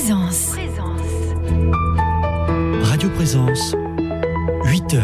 Présence. Radio Présence, 8h.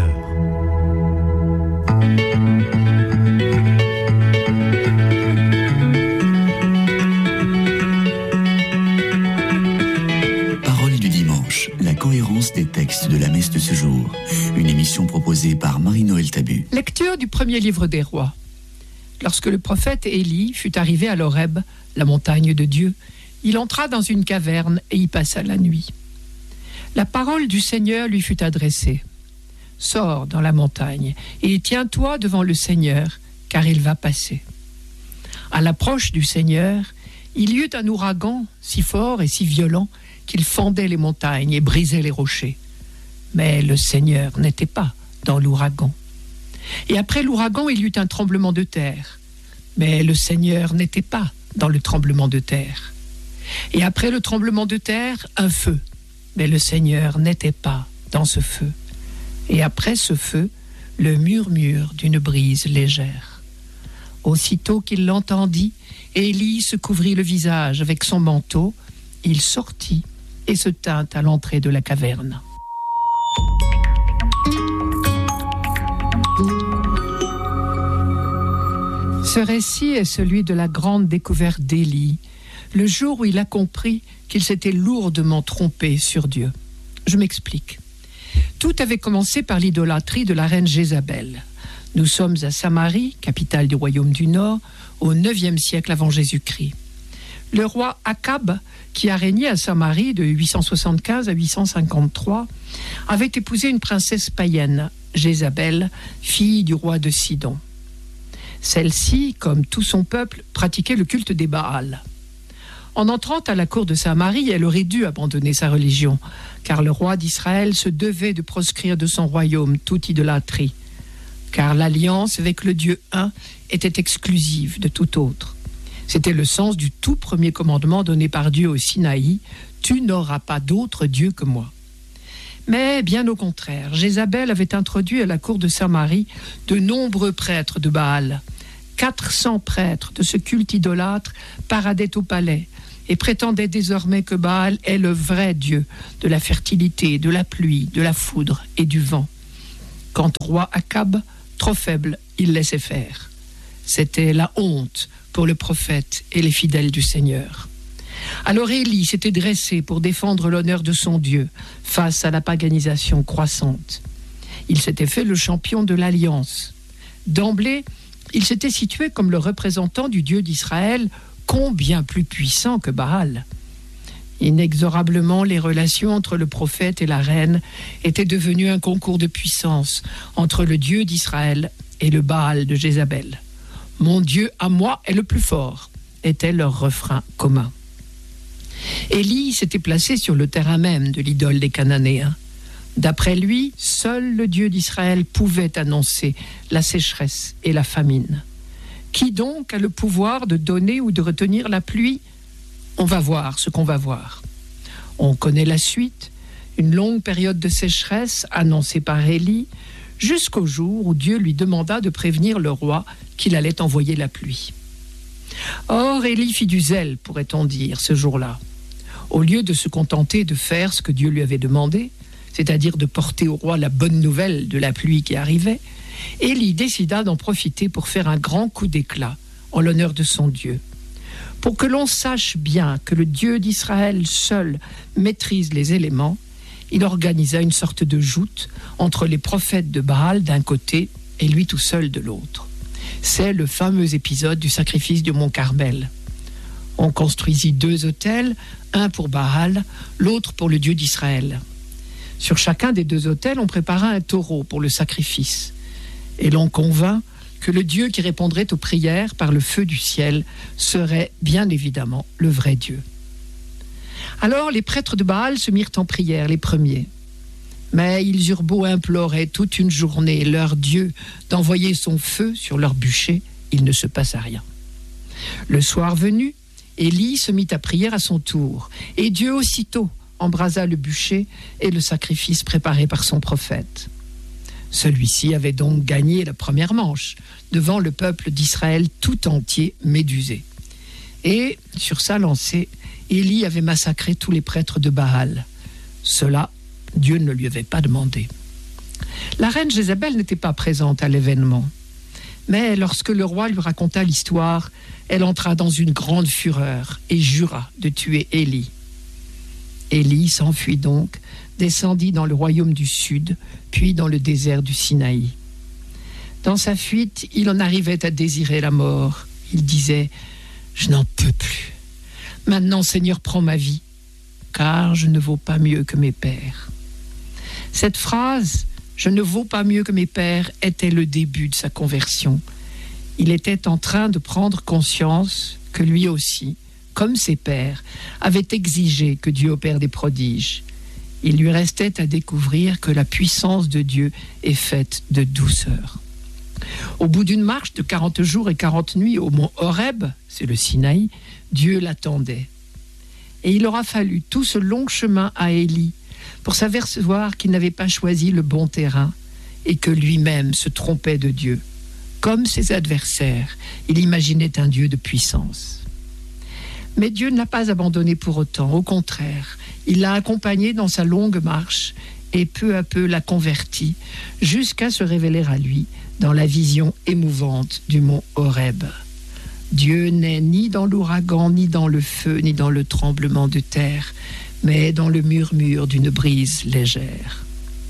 Parole du dimanche, la cohérence des textes de la messe de ce jour. Une émission proposée par Marie-Noël Tabu. Lecture du premier livre des rois. Lorsque le prophète Élie fut arrivé à l'Horeb, la montagne de Dieu, il entra dans une caverne et y passa la nuit. La parole du Seigneur lui fut adressée. « Sors dans la montagne et tiens-toi devant le Seigneur, car il va passer. » À l'approche du Seigneur, il y eut un ouragan si fort et si violent qu'il fendait les montagnes et brisait les rochers. Mais le Seigneur n'était pas dans l'ouragan. Et après l'ouragan, il y eut un tremblement de terre. Mais le Seigneur n'était pas dans le tremblement de terre. Et après le tremblement de terre, un feu. Mais le Seigneur n'était pas dans ce feu. Et après ce feu, le murmure d'une brise légère. Aussitôt qu'il l'entendit, Élie se couvrit le visage avec son manteau. Il sortit et se tint à l'entrée de la caverne. Ce récit est celui de la grande découverte d'Élie, le jour où il a compris qu'il s'était lourdement trompé sur Dieu. Je m'explique. Tout avait commencé par l'idolâtrie de la reine Jézabel. Nous sommes à Samarie, capitale du royaume du Nord, au IXe siècle avant Jésus-Christ. Le roi Akab, qui a régné à Samarie de 875 à 853, avait épousé une princesse païenne, Jézabel, fille du roi de Sidon. Celle-ci, comme tout son peuple, pratiquait le culte des Baals. En entrant à la cour de Samarie, elle aurait dû abandonner sa religion, car le roi d'Israël se devait de proscrire de son royaume toute idolâtrie, car l'alliance avec le Dieu un était exclusive de tout autre. C'était le sens du tout premier commandement donné par Dieu au Sinaï, « Tu n'auras pas d'autre Dieu que moi ». Mais bien au contraire, Jézabel avait introduit à la cour de Samarie de nombreux prêtres de Baal. 400 prêtres de ce culte idolâtre paradaient au palais et prétendaient désormais que Baal est le vrai Dieu de la fertilité, de la pluie, de la foudre et du vent. Quant au roi Akab, trop faible, il laissait faire. C'était la honte pour le prophète et les fidèles du Seigneur. Alors Élie s'était dressé pour défendre l'honneur de son Dieu face à la paganisation croissante. Il s'était fait le champion de l'alliance. D'emblée, il s'était situé comme le représentant du Dieu d'Israël, combien plus puissant que Baal. Inexorablement, les relations entre le prophète et la reine étaient devenues un concours de puissance entre le Dieu d'Israël et le Baal de Jézabel. « Mon Dieu à moi est le plus fort » était leur refrain commun. Élie s'était placé sur le terrain même de l'idole des Cananéens. D'après lui, seul le Dieu d'Israël pouvait annoncer la sécheresse et la famine. Qui donc a le pouvoir de donner ou de retenir la pluie ? On va voir ce qu'on va voir. On connaît la suite, une longue période de sécheresse annoncée par Élie, jusqu'au jour où Dieu lui demanda de prévenir le roi qu'il allait envoyer la pluie. Or, Élie fit du zèle, pourrait-on dire, ce jour-là. Au lieu de se contenter de faire ce que Dieu lui avait demandé, c'est-à-dire de porter au roi la bonne nouvelle de la pluie qui arrivait, Élie décida d'en profiter pour faire un grand coup d'éclat en l'honneur de son Dieu. Pour que l'on sache bien que le Dieu d'Israël seul maîtrise les éléments, il organisa une sorte de joute entre les prophètes de Baal d'un côté et lui tout seul de l'autre. C'est le fameux épisode du sacrifice du mont Carmel. On construisit 2 autels, un pour Baal, l'autre pour le Dieu d'Israël. Sur chacun des 2 autels, on prépara un taureau pour le sacrifice. Et l'on convint que le Dieu qui répondrait aux prières par le feu du ciel serait bien évidemment le vrai Dieu. Alors les prêtres de Baal se mirent en prière, les premiers. Mais ils eurent beau implorer toute une journée leur Dieu d'envoyer son feu sur leur bûcher, il ne se passa rien. Le soir venu, Élie se mit à prier à son tour, et Dieu aussitôt embrasa le bûcher et le sacrifice préparé par son prophète. Celui-ci avait donc gagné la première manche, devant le peuple d'Israël tout entier médusé. Et, sur sa lancée, Élie avait massacré tous les prêtres de Baal. Cela, Dieu ne lui avait pas demandé. La reine Jézabel n'était pas présente à l'événement. Mais lorsque le roi lui raconta l'histoire, elle entra dans une grande fureur et jura de tuer Élie. Élie s'enfuit donc, descendit dans le royaume du sud, puis dans le désert du Sinaï. Dans sa fuite, il en arrivait à désirer la mort. Il disait « Je n'en peux plus. Maintenant, Seigneur, prends ma vie, car je ne vaux pas mieux que mes pères. » Cette phrase « Je ne vaux pas mieux que mes pères » était le début de sa conversion. Il était en train de prendre conscience que lui aussi, comme ses pères, avait exigé que Dieu opère des prodiges. Il lui restait à découvrir que la puissance de Dieu est faite de douceur. Au bout d'une marche de 40 jours et 40 nuits au mont Horeb, c'est le Sinaï, Dieu l'attendait. Et il aura fallu tout ce long chemin à Élie pour s'apercevoir qu'il n'avait pas choisi le bon terrain et que lui-même se trompait de Dieu. Comme ses adversaires, il imaginait un Dieu de puissance. Mais Dieu ne l'a pas abandonné pour autant, au contraire, il l'a accompagné dans sa longue marche et peu à peu l'a converti jusqu'à se révéler à lui dans la vision émouvante du mont Horeb. Dieu n'est ni dans l'ouragan, ni dans le feu, ni dans le tremblement de terre, mais dans le murmure d'une brise légère.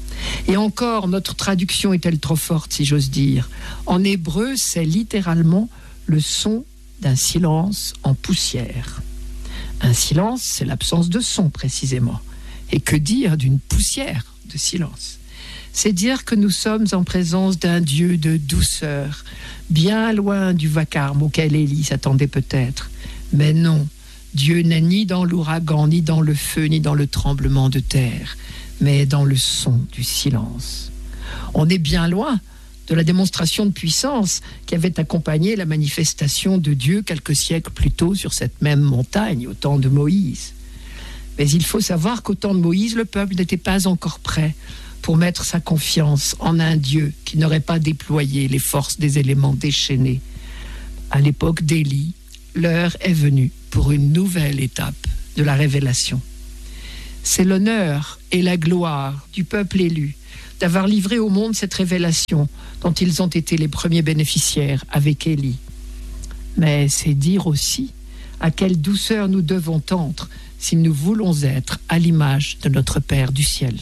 Et encore, notre traduction est-elle trop forte, si j'ose dire. En hébreu, c'est littéralement le son d'un silence en poussière. Un silence, c'est l'absence de son, précisément. Et que dire d'une poussière de silence ? C'est dire que nous sommes en présence d'un Dieu de douceur, bien loin du vacarme auquel Élie s'attendait peut-être. Mais non, Dieu n'est ni dans l'ouragan, ni dans le feu, ni dans le tremblement de terre, mais dans le son du silence. On est bien loin de la démonstration de puissance qui avait accompagné la manifestation de Dieu quelques siècles plus tôt sur cette même montagne, au temps de Moïse. Mais il faut savoir qu'au temps de Moïse, le peuple n'était pas encore prêt pour mettre sa confiance en un Dieu qui n'aurait pas déployé les forces des éléments déchaînés. À l'époque d'Élie, l'heure est venue pour une nouvelle étape de la révélation. C'est l'honneur et la gloire du peuple élu d'avoir livré au monde cette révélation dont ils ont été les premiers bénéficiaires avec Élie. Mais c'est dire aussi à quelle douceur nous devons tendre si nous voulons être à l'image de notre Père du ciel.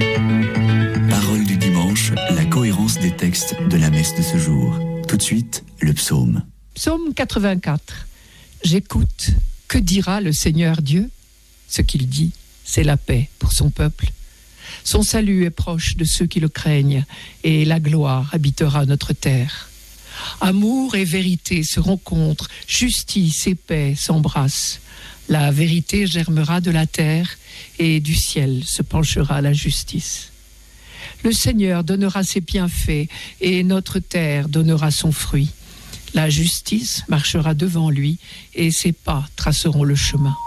Parole du dimanche, la cohérence des textes de la messe de ce jour. Tout de suite, le psaume. Psaume 84. J'écoute. Que dira le Seigneur Dieu ? Ce qu'il dit, c'est la paix pour son peuple. Son salut est proche de ceux qui le craignent, et la gloire habitera notre terre. Amour et vérité se rencontrent, justice et paix s'embrassent. La vérité germera de la terre, et du ciel se penchera la justice. Le Seigneur donnera ses bienfaits, et notre terre donnera son fruit. La justice marchera devant lui, et ses pas traceront le chemin.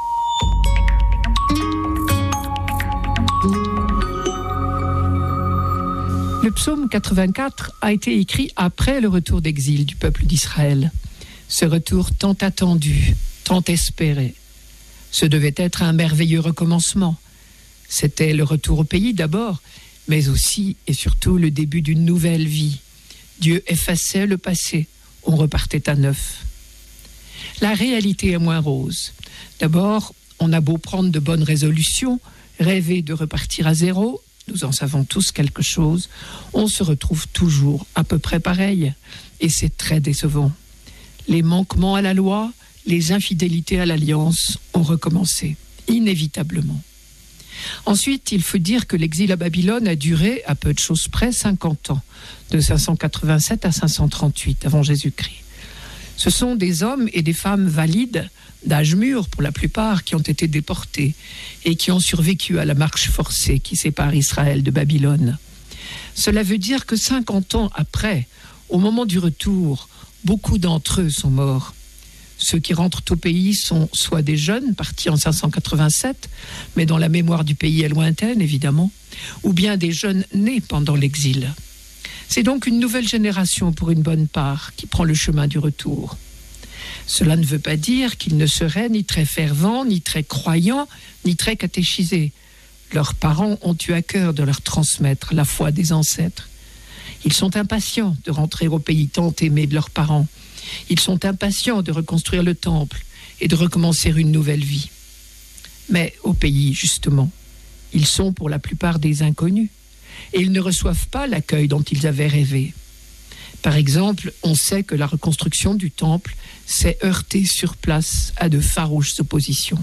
Le psaume 84 a été écrit après le retour d'exil du peuple d'Israël. Ce retour tant attendu, tant espéré. Ce devait être un merveilleux recommencement. C'était le retour au pays d'abord, mais aussi et surtout le début d'une nouvelle vie. Dieu effaçait le passé, on repartait à neuf. La réalité est moins rose. D'abord, on a beau prendre de bonnes résolutions, rêver de repartir à zéro, nous en savons tous quelque chose, on se retrouve toujours à peu près pareil, et c'est très décevant. Les manquements à la loi, les infidélités à l'alliance ont recommencé, inévitablement. Ensuite, il faut dire que l'exil à Babylone a duré, à peu de choses près, 50 ans, de 587 à 538 avant Jésus-Christ. Ce sont des hommes et des femmes valides, d'âge mûr pour la plupart, qui ont été déportés et qui ont survécu à la marche forcée qui sépare Israël de Babylone. Cela veut dire que 50 ans après, au moment du retour, beaucoup d'entre eux sont morts. Ceux qui rentrent au pays sont soit des jeunes partis en 587, mais dont la mémoire du pays est lointaine, évidemment, ou bien des jeunes nés pendant l'exil. C'est donc une nouvelle génération, pour une bonne part, qui prend le chemin du retour. Cela ne veut pas dire qu'ils ne seraient ni très fervents, ni très croyants, ni très catéchisés. Leurs parents ont eu à cœur de leur transmettre la foi des ancêtres. Ils sont impatients de rentrer au pays tant aimé de leurs parents. Ils sont impatients de reconstruire le temple et de recommencer une nouvelle vie. Mais au pays, justement, ils sont pour la plupart des inconnus et ils ne reçoivent pas l'accueil dont ils avaient rêvé. Par exemple, on sait que la reconstruction du temple s'est heurtée sur place à de farouches oppositions.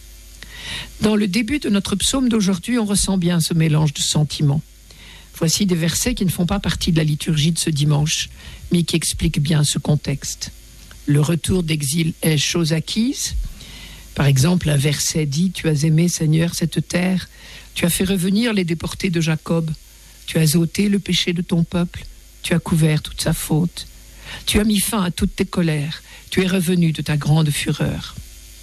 Dans le début de notre psaume d'aujourd'hui, on ressent bien ce mélange de sentiments. Voici des versets qui ne font pas partie de la liturgie de ce dimanche, mais qui expliquent bien ce contexte. Le retour d'exil est chose acquise. Par exemple, un verset dit « Tu as aimé, Seigneur, cette terre, tu as fait revenir les déportés de Jacob, tu as ôté le péché de ton peuple, tu as couvert toute sa faute, tu as mis fin à toutes tes colères, tu es revenu de ta grande fureur. »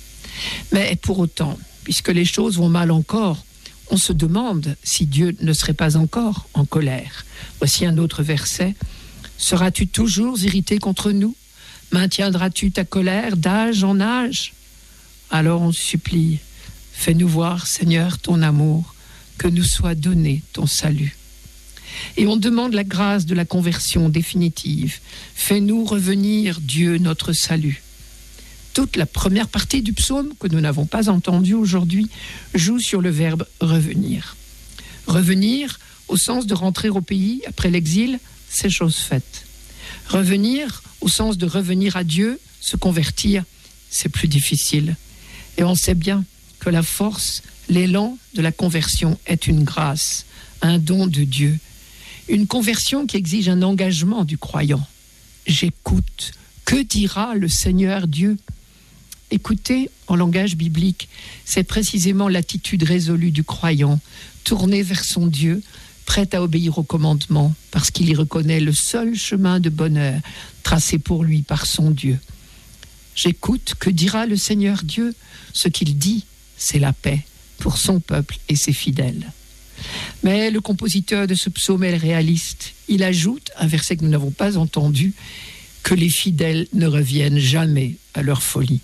Mais pour autant, puisque les choses vont mal encore, on se demande si Dieu ne serait pas encore en colère. Voici un autre verset. « Seras-tu toujours irrité contre nous? Maintiendras-tu ta colère d'âge en âge? Alors on supplie, fais-nous voir, Seigneur, ton amour, que nous soit donné ton salut. » Et on demande la grâce de la conversion définitive. Fais-nous revenir, Dieu, notre salut. Toute la première partie du psaume, que nous n'avons pas entendue aujourd'hui, joue sur le verbe revenir. Revenir, au sens de rentrer au pays après l'exil, c'est chose faite. Revenir, au sens de revenir à Dieu, se convertir, c'est plus difficile. Et on sait bien que la force, l'élan de la conversion est une grâce, un don de Dieu. Une conversion qui exige un engagement du croyant. J'écoute. Que dira le Seigneur Dieu? Écouter, en langage biblique, c'est précisément l'attitude résolue du croyant, tourné vers son Dieu, prêt à obéir aux commandements, parce qu'il y reconnaît le seul chemin de bonheur tracé pour lui par son Dieu. J'écoute. Que dira le Seigneur Dieu? Ce qu'il dit, c'est la paix pour son peuple et ses fidèles. Mais le compositeur de ce psaume est réaliste. Il ajoute, un verset que nous n'avons pas entendu, que les fidèles ne reviennent jamais à leur folie.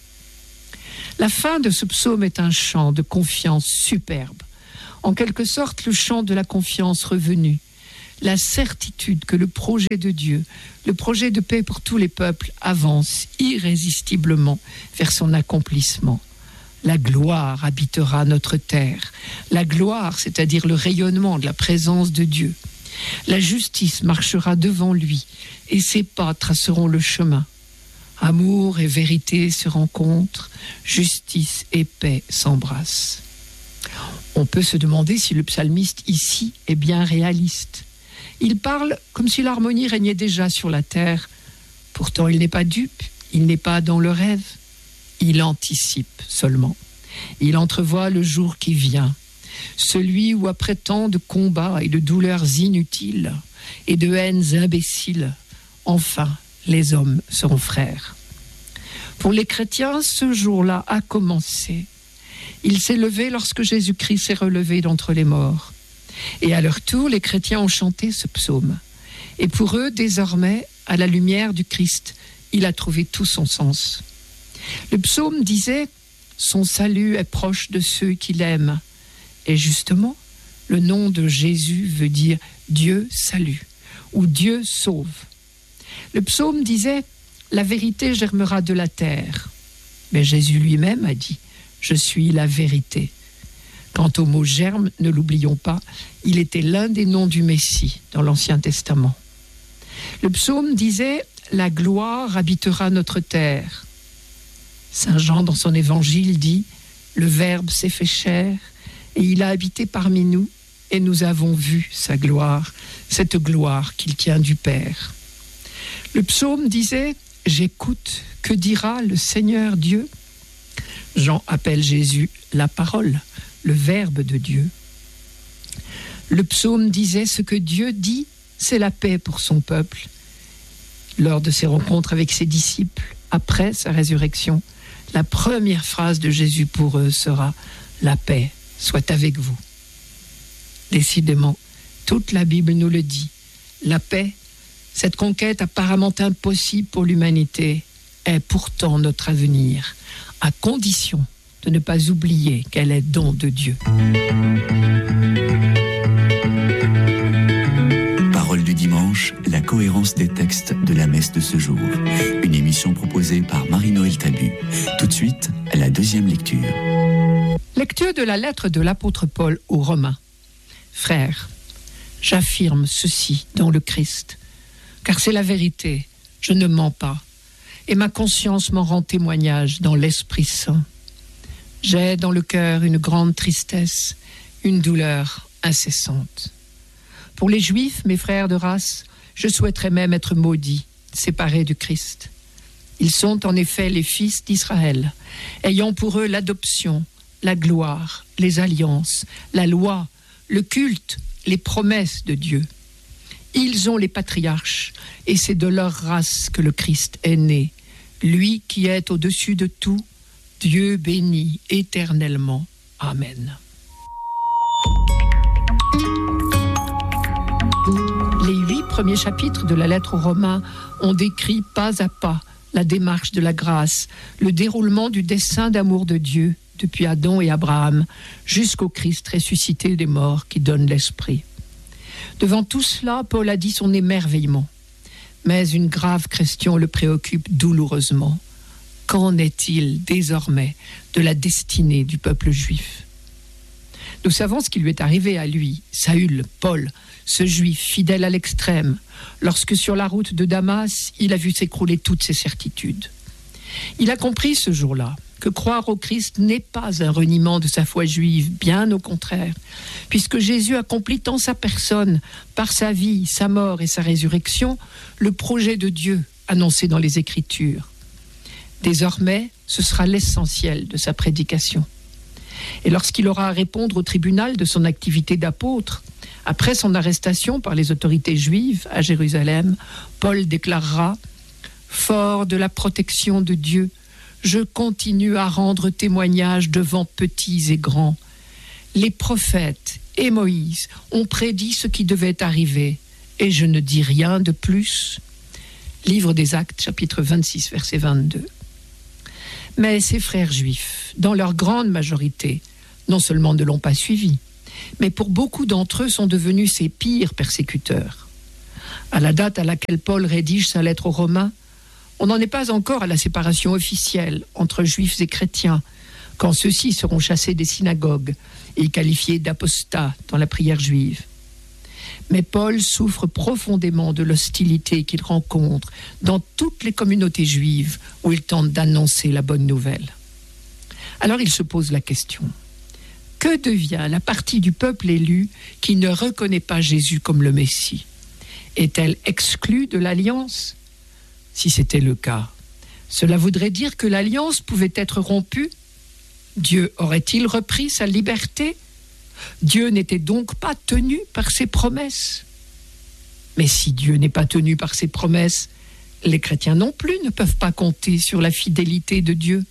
La fin de ce psaume est un chant de confiance superbe. En quelque sorte, le chant de la confiance revenue. La certitude que le projet de Dieu, le projet de paix pour tous les peuples, avance irrésistiblement vers son accomplissement. La gloire habitera notre terre. La gloire, c'est-à-dire le rayonnement de la présence de Dieu. La justice marchera devant lui et ses pas traceront le chemin. Amour et vérité se rencontrent, justice et paix s'embrassent. On peut se demander si le psalmiste ici est bien réaliste. Il parle comme si l'harmonie régnait déjà sur la terre. Pourtant, il n'est pas dupe, il n'est pas dans le rêve. Il anticipe seulement. Il entrevoit le jour qui vient, celui où après tant de combats et de douleurs inutiles et de haines imbéciles, enfin, les hommes seront frères. Pour les chrétiens, ce jour-là a commencé. Il s'est levé lorsque Jésus-Christ s'est relevé d'entre les morts. Et à leur tour, les chrétiens ont chanté ce psaume. Et pour eux, désormais, à la lumière du Christ, il a trouvé tout son sens. Le psaume disait « Son salut est proche de ceux qui l'aiment ». Et justement, le nom de Jésus veut dire « Dieu salue » ou « Dieu sauve ». Le psaume disait « La vérité germera de la terre ». Mais Jésus lui-même a dit « Je suis la vérité ». Quant au mot « germe », ne l'oublions pas, il était l'un des noms du Messie dans l'Ancien Testament. Le psaume disait « La gloire habitera notre terre ». Saint Jean, dans son évangile, dit « Le Verbe s'est fait chair et il a habité parmi nous et nous avons vu sa gloire, cette gloire qu'il tient du Père. » Le psaume disait « J'écoute, que dira le Seigneur Dieu ?» Jean appelle Jésus la parole, le Verbe de Dieu. Le psaume disait « Ce que Dieu dit, c'est la paix pour son peuple. » Lors de ses rencontres avec ses disciples, après sa résurrection, la première phrase de Jésus pour eux sera « La paix soit avec vous ». Décidément, toute la Bible nous le dit. La paix, cette conquête apparemment impossible pour l'humanité, est pourtant notre avenir, à condition de ne pas oublier qu'elle est don de Dieu. Parole du dimanche, la cohérence des textes de la messe de ce jour. Une émission proposée par Marie-Noël Tabu. Tout de suite, la deuxième lecture. Lecture de la lettre de l'apôtre Paul aux Romains. Frères, j'affirme ceci dans le Christ, car c'est la vérité, je ne mens pas, et ma conscience m'en rend témoignage dans l'Esprit Saint. J'ai dans le cœur une grande tristesse, une douleur incessante. Pour les Juifs, mes frères de race, je souhaiterais même être maudit, séparé du Christ. Ils sont en effet les fils d'Israël, ayant pour eux l'adoption, la gloire, les alliances, la loi, le culte, les promesses de Dieu. Ils ont les patriarches, et c'est de leur race que le Christ est né, lui qui est au-dessus de tout, Dieu béni éternellement. Amen. Les 8 premiers chapitres de la lettre aux Romains ont décrit pas à pas la démarche de la grâce, le déroulement du dessein d'amour de Dieu, depuis Adam et Abraham, jusqu'au Christ ressuscité des morts qui donne l'Esprit. Devant tout cela, Paul a dit son émerveillement. Mais une grave question le préoccupe douloureusement. Qu'en est-il désormais de la destinée du peuple juif ? Nous savons ce qui lui est arrivé à lui, Saül, Paul, ce juif fidèle à l'extrême, lorsque sur la route de Damas, il a vu s'écrouler toutes ses certitudes. Il a compris ce jour-là que croire au Christ n'est pas un reniement de sa foi juive, bien au contraire, puisque Jésus accomplit en sa personne, par sa vie, sa mort et sa résurrection, le projet de Dieu annoncé dans les Écritures. Désormais, ce sera l'essentiel de sa prédication. Et lorsqu'il aura à répondre au tribunal de son activité d'apôtre, après son arrestation par les autorités juives à Jérusalem, Paul déclarera « Fort de la protection de Dieu, je continue à rendre témoignage devant petits et grands. Les prophètes et Moïse ont prédit ce qui devait arriver, et je ne dis rien de plus. » Livre des Actes, chapitre 26, verset 22. Mais ces frères juifs, dans leur grande majorité, non seulement ne l'ont pas suivi, mais pour beaucoup d'entre eux sont devenus ses pires persécuteurs. À la date à laquelle Paul rédige sa lettre aux Romains, on n'en est pas encore à la séparation officielle entre juifs et chrétiens, quand ceux-ci seront chassés des synagogues et qualifiés d'apostats dans la prière juive. Mais Paul souffre profondément de l'hostilité qu'il rencontre dans toutes les communautés juives où il tente d'annoncer la bonne nouvelle. Alors il se pose la question, que devient la partie du peuple élu qui ne reconnaît pas Jésus comme le Messie ? Est-elle exclue de l'alliance ? Si c'était le cas, cela voudrait dire que l'alliance pouvait être rompue ? Dieu aurait-il repris sa liberté ? Dieu n'était donc pas tenu par ses promesses. Mais si Dieu n'est pas tenu par ses promesses, les chrétiens non plus ne peuvent pas compter sur la fidélité de Dieu.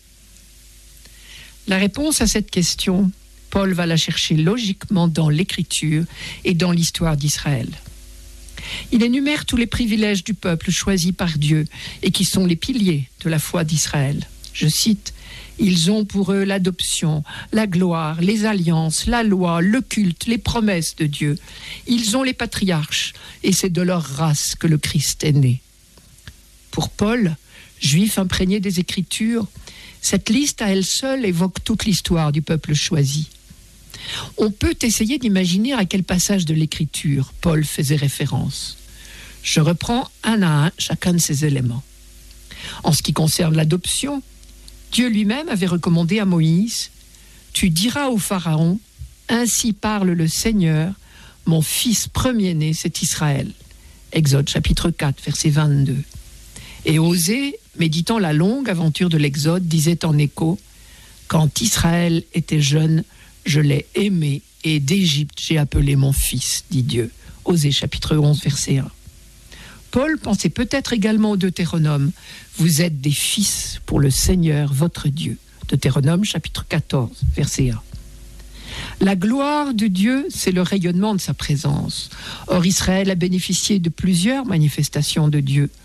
La réponse à cette question, Paul va la chercher logiquement dans l'Écriture et dans l'histoire d'Israël. Il énumère tous les privilèges du peuple choisi par Dieu et qui sont les piliers de la foi d'Israël. Je cite, « Ils ont pour eux l'adoption, la gloire, les alliances, la loi, le culte, les promesses de Dieu. Ils ont les patriarches et c'est de leur race que le Christ est né. » Pour Paul, juif imprégné des Écritures, cette liste à elle seule évoque toute l'histoire du peuple choisi. On peut essayer d'imaginer à quel passage de l'Écriture Paul faisait référence. Je reprends un à un chacun de ces éléments. En ce qui concerne l'adoption, Dieu lui-même avait recommandé à Moïse « Tu diras au Pharaon, ainsi parle le Seigneur, mon fils premier-né, c'est Israël. » Exode chapitre 4, verset 22. Et Osée, méditant la longue aventure de l'Exode, disait en écho « Quand Israël était jeune, je l'ai aimé et d'Égypte j'ai appelé mon fils, dit Dieu. » Osée chapitre 11, verset 1. Paul pensait peut-être également au Deutéronome. Vous êtes des fils pour le Seigneur, votre Dieu. Deutéronome chapitre 14, verset 1. La gloire de Dieu, c'est le rayonnement de sa présence. Or, Israël a bénéficié de plusieurs manifestations de Dieu.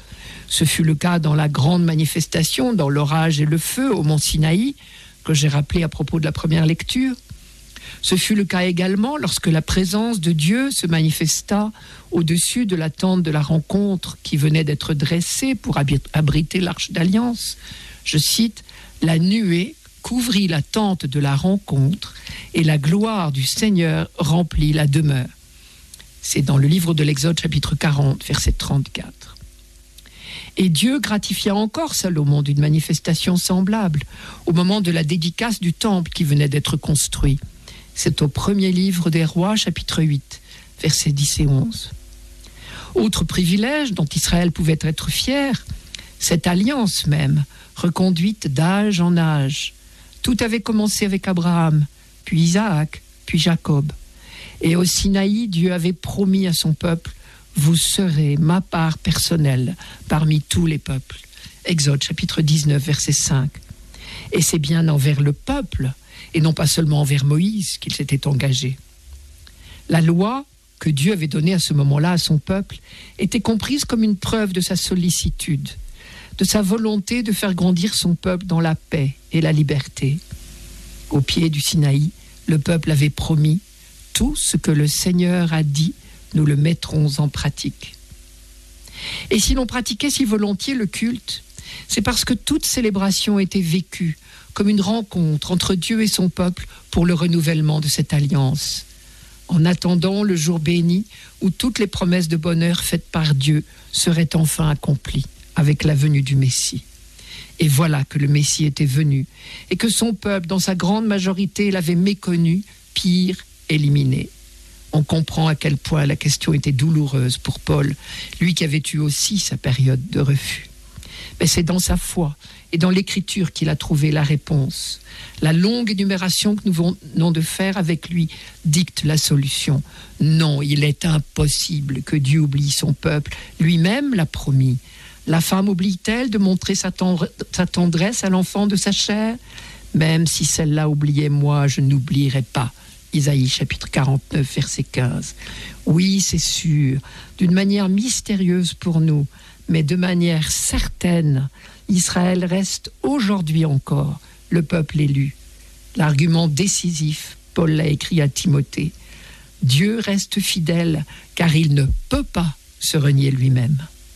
Ce fut le cas dans la grande manifestation, dans l'orage et le feu au mont Sinaï, que j'ai rappelé à propos de la première lecture. Ce fut le cas également lorsque la présence de Dieu se manifesta au-dessus de la tente de la rencontre qui venait d'être dressée pour abriter l'arche d'alliance. Je cite, « La nuée couvrit la tente de la rencontre et la gloire du Seigneur remplit la demeure. » C'est dans le livre de l'Exode, chapitre 40, verset 34. Et Dieu gratifia encore Salomon d'une manifestation semblable au moment de la dédicace du temple qui venait d'être construit. C'est au premier livre des Rois, chapitre 8, versets 10 et 11. Autre privilège dont Israël pouvait être fier, cette alliance même, reconduite d'âge en âge. Tout avait commencé avec Abraham, puis Isaac, puis Jacob. Et au Sinaï, Dieu avait promis à son peuple, « Vous serez ma part personnelle parmi tous les peuples. » Exode, chapitre 19, verset 5. Et c'est bien envers le peuple, et non pas seulement envers Moïse, qu'il s'était engagé. La loi que Dieu avait donnée à ce moment-là à son peuple était comprise comme une preuve de sa sollicitude, de sa volonté de faire grandir son peuple dans la paix et la liberté. Au pied du Sinaï, le peuple avait promis « Tout ce que le Seigneur a dit, nous le mettrons en pratique. » Et si l'on pratiquait si volontiers le culte, c'est parce que toute célébration était vécue comme une rencontre entre Dieu et son peuple pour le renouvellement de cette alliance. En attendant le jour béni où toutes les promesses de bonheur faites par Dieu seraient enfin accomplies avec la venue du Messie. Et voilà que le Messie était venu et que son peuple, dans sa grande majorité, l'avait méconnu, pire, éliminé. On comprend à quel point la question était douloureuse pour Paul, lui qui avait eu aussi sa période de refus. Mais c'est dans sa foi et dans l'écriture qu'il a trouvé la réponse. La longue énumération que nous venons de faire avec lui dicte la solution. Non, il est impossible que Dieu oublie son peuple. Lui-même l'a promis. La femme oublie-t-elle de montrer sa tendresse à l'enfant de sa chair ? Même si celle-là oubliait moi, je n'oublierai pas. Isaïe chapitre 49, verset 15. Oui, c'est sûr, d'une manière mystérieuse pour nous, mais de manière certaine, Israël reste aujourd'hui encore le peuple élu. L'argument décisif, Paul l'a écrit à Timothée. Dieu reste fidèle car il ne peut pas se renier lui-même.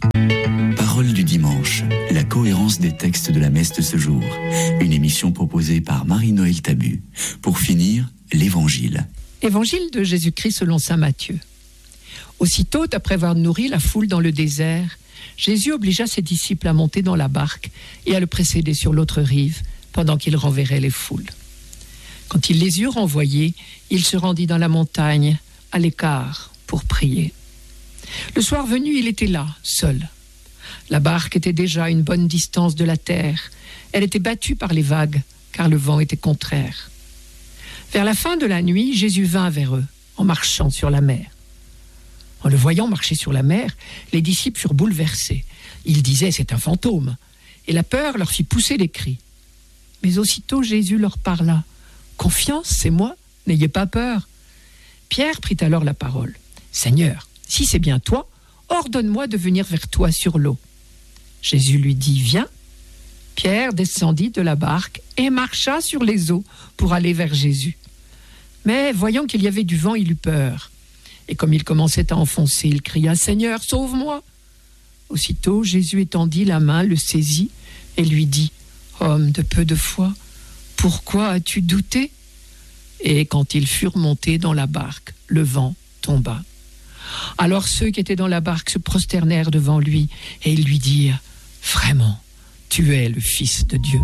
Parole du dimanche, la cohérence des textes de la messe de ce jour. Une émission proposée par Marie-Noël Tabu. Pour finir, l'Évangile. Évangile de Jésus-Christ selon saint Matthieu. Aussitôt, après avoir nourri la foule dans le désert, Jésus obligea ses disciples à monter dans la barque et à le précéder sur l'autre rive pendant qu'il renverrait les foules. Quand il les eut renvoyés, il se rendit dans la montagne, à l'écart, pour prier. Le soir venu, il était là, seul. La barque était déjà à une bonne distance de la terre. Elle était battue par les vagues, car le vent était contraire. Vers la fin de la nuit, Jésus vint vers eux, en marchant sur la mer. En le voyant marcher sur la mer, les disciples furent bouleversés. Ils disaient « c'est un fantôme », et la peur leur fit pousser des cris. Mais aussitôt Jésus leur parla. « Confiance, c'est moi, n'ayez pas peur. » Pierre prit alors la parole. « Seigneur, si c'est bien toi, ordonne-moi de venir vers toi sur l'eau. » Jésus lui dit « Viens ». Pierre descendit de la barque et marcha sur les eaux pour aller vers Jésus. Mais voyant qu'il y avait du vent, il eut peur. Et comme il commençait à enfoncer, il cria « Seigneur, sauve-moi » Aussitôt, Jésus étendit la main, le saisit et lui dit « Homme de peu de foi, pourquoi as-tu douté ?» Et quand ils furent montés dans la barque, le vent tomba. Alors ceux qui étaient dans la barque se prosternèrent devant lui et ils lui dirent « Vraiment, tu es le Fils de Dieu. »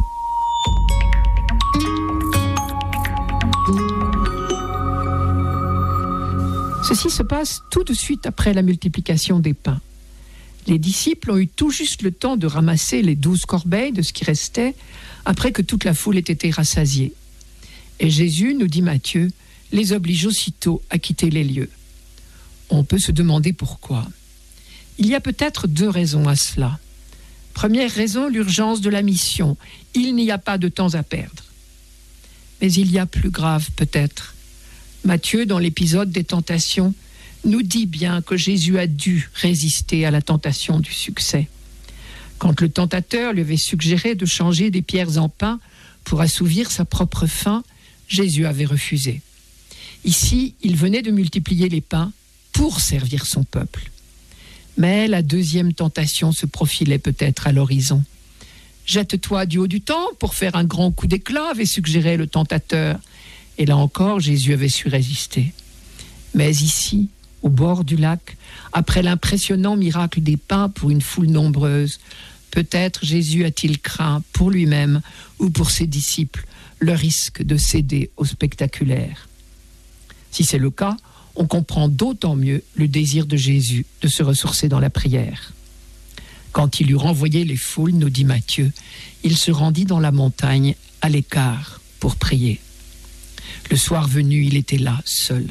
Ceci se passe tout de suite après la multiplication des pains. Les disciples ont eu tout juste le temps de ramasser les 12 corbeilles de ce qui restait après que toute la foule ait été rassasiée. Et Jésus, nous dit Matthieu, les oblige aussitôt à quitter les lieux. On peut se demander pourquoi. Il y a peut-être 2 raisons à cela. Première raison, l'urgence de la mission. Il n'y a pas de temps à perdre. Mais il y a plus grave peut-être. Matthieu, dans l'épisode des tentations, nous dit bien que Jésus a dû résister à la tentation du succès. Quand le tentateur lui avait suggéré de changer des pierres en pain pour assouvir sa propre faim, Jésus avait refusé. Ici, il venait de multiplier les pains pour servir son peuple. Mais la deuxième tentation se profilait peut-être à l'horizon. « Jette-toi du haut du temple pour faire un grand coup d'éclat », avait suggéré le tentateur. Et là encore, Jésus avait su résister. Mais ici, au bord du lac, après l'impressionnant miracle des pains pour une foule nombreuse, peut-être Jésus a-t-il craint pour lui-même ou pour ses disciples le risque de céder au spectaculaire. Si c'est le cas, on comprend d'autant mieux le désir de Jésus de se ressourcer dans la prière. Quand il eut renvoyé les foules, nous dit Matthieu, il se rendit dans la montagne à l'écart pour prier. Le soir venu, il était là, seul.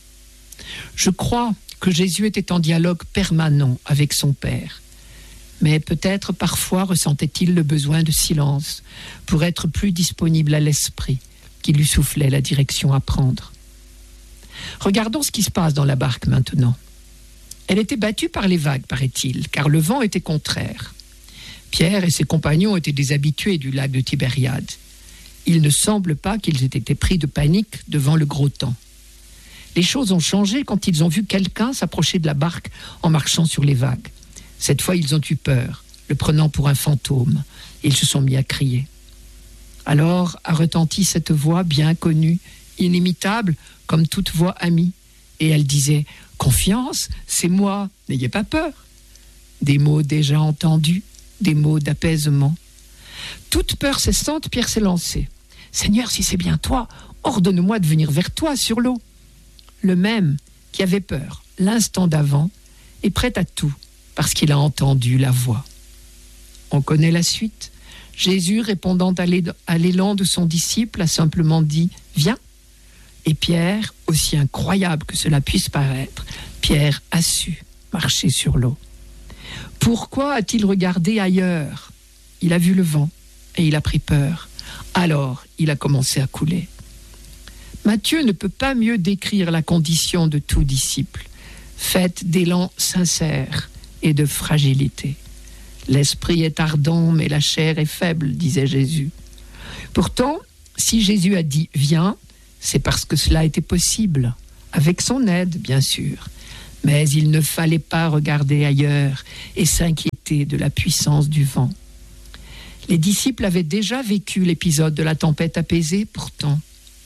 Je crois que Jésus était en dialogue permanent avec son Père. Mais peut-être parfois ressentait-il le besoin de silence pour être plus disponible à l'esprit qui lui soufflait la direction à prendre. Regardons ce qui se passe dans la barque maintenant. Elle était battue par les vagues, paraît-il, car le vent était contraire. Pierre et ses compagnons étaient des habitués du lac de Tibériade. Il ne semble pas qu'ils aient été pris de panique devant le gros temps. Les choses ont changé quand ils ont vu quelqu'un s'approcher de la barque en marchant sur les vagues. Cette fois, ils ont eu peur, le prenant pour un fantôme. Ils se sont mis à crier. Alors a retenti cette voix bien connue, inimitable, comme toute voix amie. Et elle disait « Confiance, c'est moi, n'ayez pas peur ». Des mots déjà entendus, des mots d'apaisement. Toute peur cessante, Pierre s'est lancé. « Seigneur, si c'est bien toi, ordonne-moi de venir vers toi sur l'eau ». Le même qui avait peur l'instant d'avant est prêt à tout parce qu'il a entendu la voix. On connaît la suite. Jésus, répondant à l'élan de son disciple, a simplement dit « Viens ». Et Pierre, aussi incroyable que cela puisse paraître, Pierre a su marcher sur l'eau. Pourquoi a-t-il regardé ailleurs ? Il a vu le vent et il a pris peur. Alors, il a commencé à couler. Matthieu ne peut pas mieux décrire la condition de tout disciple, faite d'élan sincère et de fragilité. L'esprit est ardent, mais la chair est faible, disait Jésus. Pourtant, si Jésus a dit « Viens », c'est parce que cela était possible, avec son aide, bien sûr. Mais il ne fallait pas regarder ailleurs et s'inquiéter de la puissance du vent. Les disciples avaient déjà vécu l'épisode de la tempête apaisée, pourtant.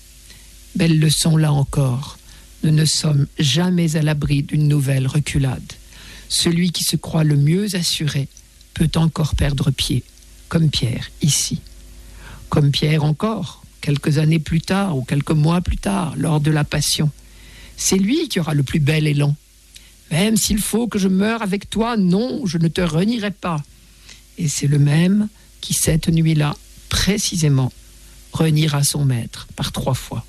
Belle leçon là encore, nous ne sommes jamais à l'abri d'une nouvelle reculade. Celui qui se croit le mieux assuré peut encore perdre pied, comme Pierre ici. Comme Pierre encore, quelques années plus tard ou quelques mois plus tard, lors de la Passion. C'est lui qui aura le plus bel élan. Même s'il faut que je meure avec toi, non, je ne te renierai pas. Et c'est le même qui, cette nuit-là, précisément, reniera son maître par 3 fois.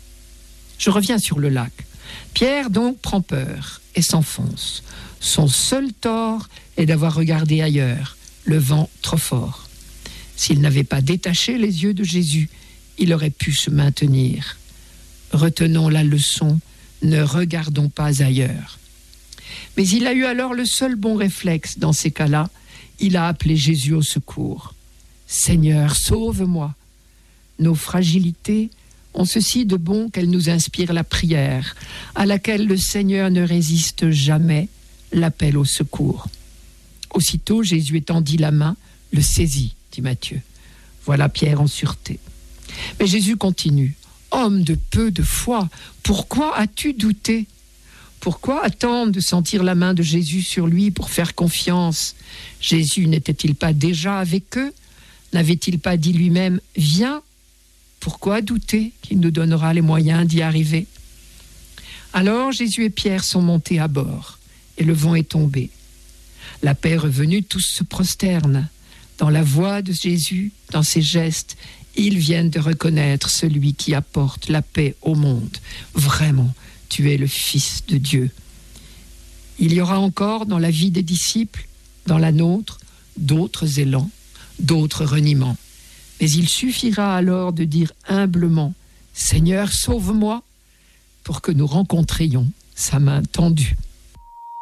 Je reviens sur le lac. Pierre donc prend peur et s'enfonce. Son seul tort est d'avoir regardé ailleurs, le vent trop fort. S'il n'avait pas détaché les yeux de Jésus, il aurait pu se maintenir. Retenons la leçon, ne regardons pas ailleurs. Mais il a eu alors le seul bon réflexe dans ces cas-là, il a appelé Jésus au secours. « Seigneur, sauve-moi » Nos fragilités ont ceci de bon qu'elles nous inspirent la prière, à laquelle le Seigneur ne résiste jamais, l'appel au secours. Aussitôt, Jésus étendit la main, le saisit, dit Matthieu. Voilà Pierre en sûreté. Mais Jésus continue. « Homme de peu de foi, pourquoi as-tu douté ? Pourquoi attendre de sentir la main de Jésus sur lui pour faire confiance ? Jésus n'était-il pas déjà avec eux ? N'avait-il pas dit lui-même « Viens » ? Pourquoi douter qu'il nous donnera les moyens d'y arriver ? Alors Jésus et Pierre sont montés à bord et le vent est tombé. La paix revenue, tous se prosternent. Dans la voix de Jésus, dans ses gestes, ils viennent de reconnaître celui qui apporte la paix au monde. Vraiment, tu es le Fils de Dieu. Il y aura encore dans la vie des disciples, dans la nôtre, d'autres élans, d'autres reniements. Mais il suffira alors de dire humblement « Seigneur, sauve-moi » pour que nous rencontrions sa main tendue.